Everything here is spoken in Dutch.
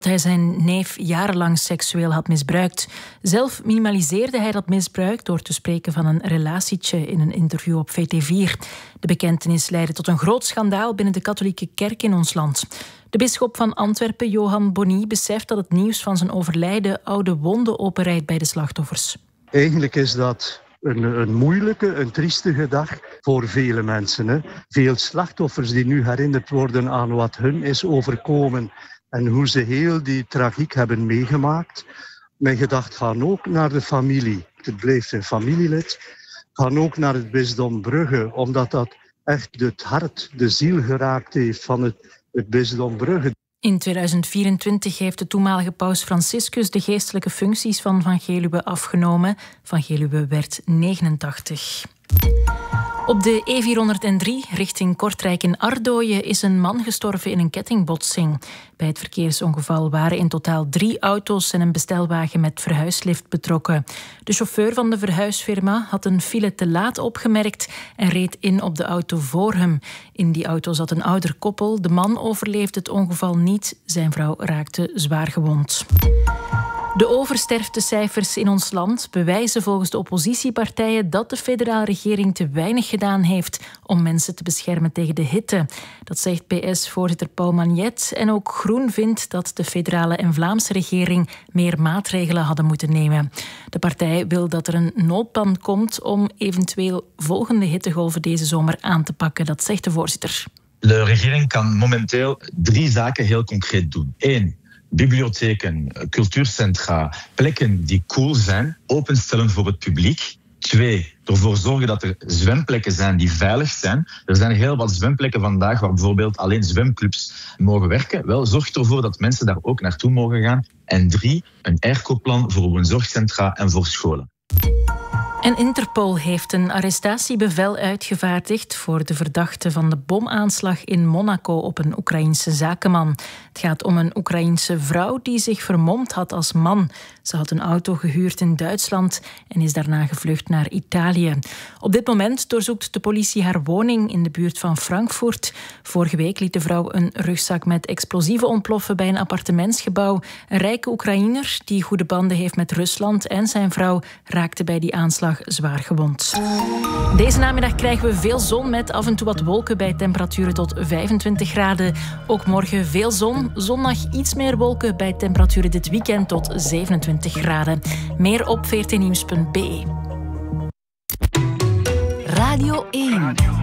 Hij zijn neef jarenlang seksueel had misbruikt. Zelf minimaliseerde hij dat misbruik door te spreken van een relatietje in een interview op VT4. De bekentenis leidde tot een groot schandaal binnen de katholieke kerk in ons land. De bisschop van Antwerpen, Johan Bonny, beseft dat het nieuws van zijn overlijden oude wonden openrijdt bij de slachtoffers. Eigenlijk is dat een moeilijke, een triestige dag voor vele mensen. Hè. Veel slachtoffers die nu herinnerd worden aan wat hun is overkomen en hoe ze heel die tragiek hebben meegemaakt. Mijn gedachten gaan ook naar de familie. Het blijft een familielid. Gaan ook naar het bisdom Brugge, omdat dat echt het hart, de ziel geraakt heeft van het bisdom Brugge. In 2024 heeft de toenmalige paus Franciscus de geestelijke functies van Van Geluwe afgenomen. Van Geluwe werd 89. Op de E403 richting Kortrijk in Ardooien is een man gestorven in een kettingbotsing. Bij het verkeersongeval waren in totaal 3 auto's en een bestelwagen met verhuislift betrokken. De chauffeur van de verhuisfirma had een file te laat opgemerkt en reed in op de auto voor hem. In die auto zat een ouder koppel. De man overleefde het ongeval niet. Zijn vrouw raakte zwaar gewond. De oversterftecijfers in ons land bewijzen volgens de oppositiepartijen dat de federale regering te weinig gedaan heeft om mensen te beschermen tegen de hitte. Dat zegt PS-voorzitter Paul Magnet. En ook Groen vindt dat de federale en Vlaamse regering meer maatregelen hadden moeten nemen. De partij wil dat er een noodplan komt om eventueel volgende hittegolven deze zomer aan te pakken. Dat zegt de voorzitter. De regering kan momenteel 3 zaken heel concreet doen. 1. Bibliotheken, cultuurcentra, plekken die cool zijn, openstellen voor het publiek. 2. Ervoor zorgen dat er zwemplekken zijn die veilig zijn. Er zijn heel wat zwemplekken vandaag waar bijvoorbeeld alleen zwemclubs mogen werken. Wel, zorg ervoor dat mensen daar ook naartoe mogen gaan. En 3. Een airco-plan voor woonzorgcentra en voor scholen. En Interpol heeft een arrestatiebevel uitgevaardigd voor de verdachte van de bomaanslag in Monaco op een Oekraïense zakenman. Het gaat om een Oekraïense vrouw die zich vermomd had als man. Ze had een auto gehuurd in Duitsland en is daarna gevlucht naar Italië. Op dit moment doorzoekt de politie haar woning in de buurt van Frankfurt. Vorige week liet de vrouw een rugzak met explosieven ontploffen bij een appartementsgebouw. Een rijke Oekraïner die goede banden heeft met Rusland en zijn vrouw raakte bij die aanslag zwaar gewond. Deze namiddag krijgen we veel zon met af en toe wat wolken bij temperaturen tot 25 graden. Ook morgen veel zon. Zondag iets meer wolken bij temperaturen dit weekend tot 27 graden. Meer op vrtnieuws.be. Radio 1.